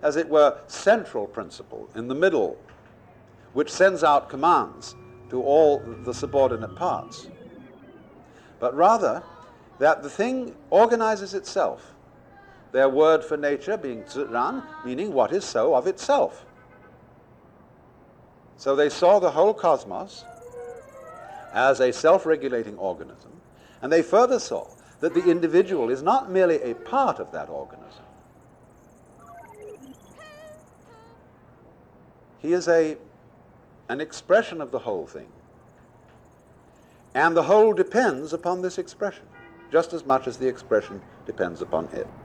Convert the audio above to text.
as it were, central principle in the middle, which sends out commands to all the subordinate parts, but rather that the thing organizes itself. Their word for nature being ran, meaning what is so of itself. So they saw the whole cosmos as a self-regulating organism, and they further saw that the individual is not merely a part of that organism. He is an expression of the whole thing. And the whole depends upon this expression, just as much as the expression depends upon it.